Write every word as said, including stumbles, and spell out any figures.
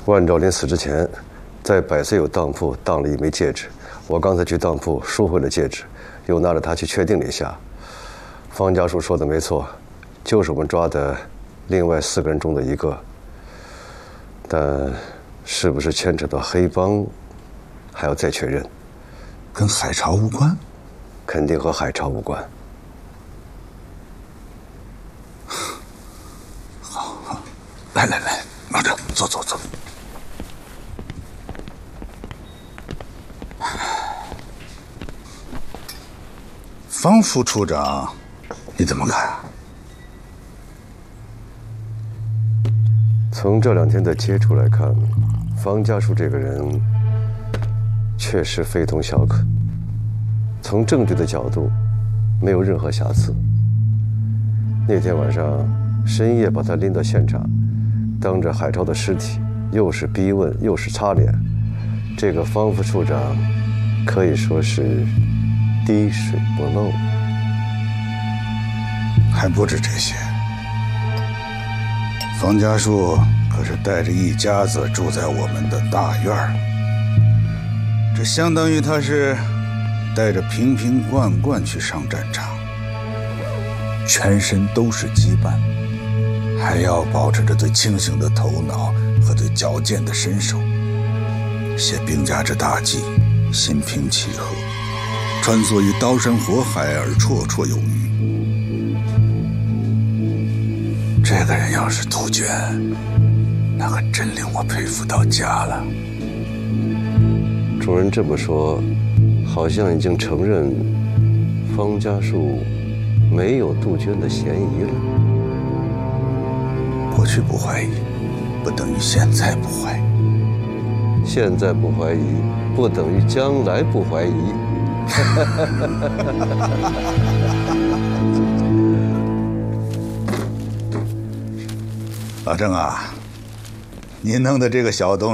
万兆林死之前，在百岁有当铺当了一枚戒指。我刚才去当铺赎回了戒指，又拿着它去确定了一下。方家树说的没错，就是我们抓的另外四个人中的一个。但是不是牵扯到黑帮，还要再确认。 跟海潮无关？ 肯定和海潮无关。 好，好，来来来，老郑，坐坐坐。方副处长，你怎么看啊？ 从这两天的接触来看，方家树这个人确实非同小可。从证据的角度，没有任何瑕疵。那天晚上深夜把他拎到现场，当着海潮的尸体，又是逼问又是擦脸，这个方副处长可以说是滴水不漏。 还不止这些，方家树可是带着一家子住在我们的大院儿，这相当于他是带着瓶瓶罐罐去上战场，全身都是羁绊，还要保持着最清醒的头脑和最矫健的身手，写兵家之大计，心平气和，穿梭于刀山火海而绰绰有余。这个人要是杜鹃，那可真令我佩服到家了。 主人这么说，好像已经承认方家树没有杜鹃的嫌疑了。 过去不怀疑，不等于现在不怀疑； 现在不怀疑，不等于将来不怀疑。 老郑啊，你弄的这个小东西